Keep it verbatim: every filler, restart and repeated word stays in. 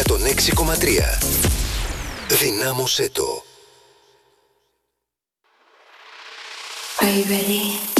εκατόν έξι κόμμα τρία. Δυνάμωσέ το. Are you ready?